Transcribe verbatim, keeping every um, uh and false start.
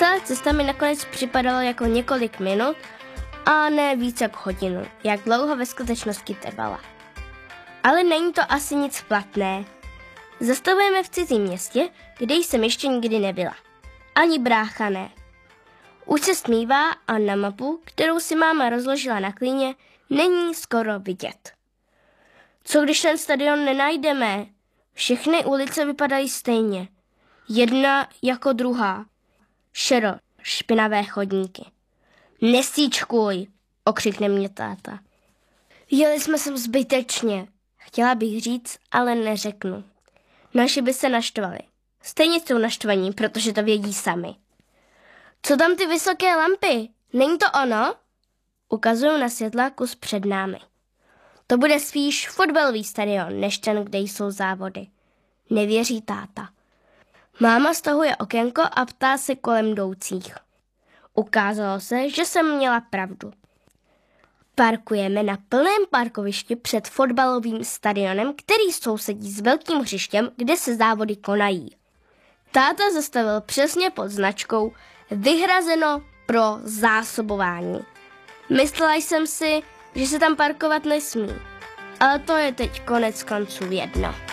Celá cesta mi nakonec připadala jako několik minut a ne více jak hodinu, jak dlouho ve skutečnosti trvala. Ale není to asi nic platné. Zastavujeme v cizím městě, kde jsem ještě nikdy nebyla. Ani brácha ne. Už se stmívá a na mapu, kterou si máma rozložila na klíně, není skoro vidět. Co když ten stadion nenajdeme? Všechny ulice vypadají stejně. Jedna jako druhá. Šero, špinavé chodníky. Nesíčkuj, okřikne mě táta. Jeli jsme sem zbytečně. Chtěla bych říct, ale neřeknu. Naši by se naštvali. Stejně jsou naštvaní, protože to vědí sami. Co tam ty vysoké lampy? Není to ono? Ukazuju na světlákus před námi. To bude spíš fotbalový stadion, než ten, kde jsou závody. Nevěří táta. Máma stahuje okénko a ptá se kolem jdoucích. Ukázalo se, že jsem měla pravdu. Parkujeme na plném parkovišti před fotbalovým stadionem, který sousedí s velkým hřištěm, kde se závody konají. Táta zastavil přesně pod značkou vyhrazeno pro zásobování. Myslela jsem si, že se tam parkovat nesmí, ale to je teď konec konců jedno.